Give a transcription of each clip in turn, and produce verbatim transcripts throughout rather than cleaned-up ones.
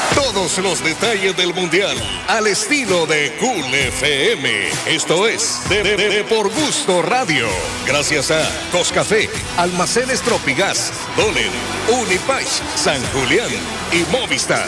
Todos los detalles del Mundial al estilo de Cool F M. Esto es de, de, de Por Gusto Radio. Gracias a Coscafé, Almacenes Tropigas, Dolen, Unipach, San Julián y Movistar.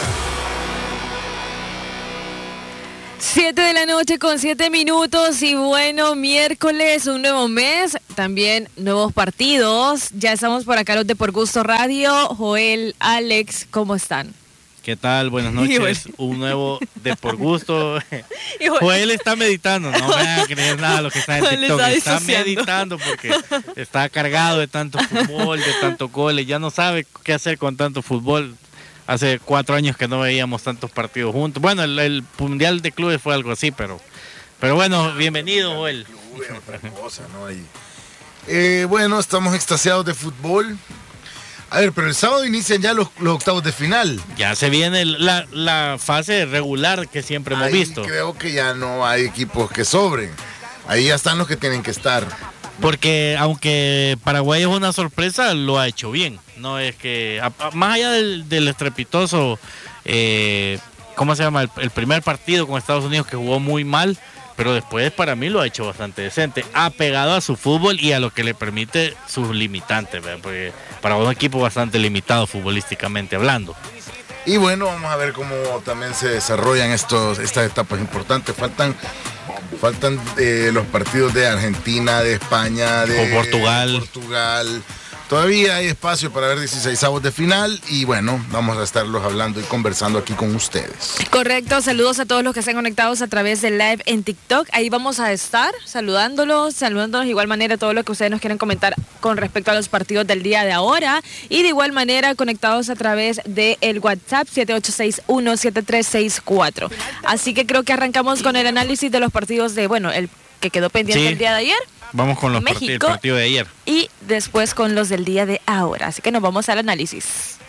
Siete de la noche con siete minutos y bueno, miércoles, un nuevo mes, también nuevos partidos. Ya estamos por acá los de Por Gusto Radio. Joel, Alex, ¿cómo están? ¿Qué tal? Buenas noches. Un nuevo de Por Gusto. Joel está meditando. No me van a creer nada lo que está en TikTok. Está, está meditando porque está cargado de tanto fútbol, de tanto goles. Ya no sabe qué hacer con tanto fútbol. Hace cuatro años que no veíamos tantos partidos juntos. Bueno, el, el Mundial de Clubes fue algo así, pero, pero bueno, bienvenido, Joel. Otra cosa, ¿no? Ahí. Eh, bueno, estamos extasiados de fútbol. A ver, pero el sábado inician ya los, los octavos de final. Ya se viene la, la fase regular que siempre hemos Ahí visto. Creo que ya no hay equipos que sobren. Ahí ya están los que tienen que estar. Porque aunque Paraguay es una sorpresa, lo ha hecho bien. No es que, a, a, más allá del, del estrepitoso, eh, ¿cómo se llama? El, el primer partido con Estados Unidos que jugó muy mal, pero después para mí lo ha hecho bastante decente. Ha pegado a su fútbol y a lo que le permite sus limitantes, ¿verdad? Porque para un equipo bastante limitado futbolísticamente hablando. Y bueno, vamos a ver cómo también se desarrollan estos, estas etapas importantes. Faltan faltan eh, los partidos de Argentina, de España, de o Portugal. Portugal. Todavía hay espacio para ver dieciseisavos de final y bueno, vamos a estarlos hablando y conversando aquí con ustedes. Correcto, saludos a todos los que estén conectados a través del live en TikTok. Ahí vamos a estar saludándolos, saludándolos de igual manera todo lo que ustedes nos quieren comentar con respecto a los partidos del día de ahora y de igual manera conectados a través del WhatsApp siete ocho seis uno siete tres seis cuatro. Así que creo que arrancamos con el análisis de los partidos de, bueno, el que quedó pendiente sí. el día de ayer. Vamos con los México, part- el partido de ayer. Y después con los del día de ahora. Así que nos vamos al análisis.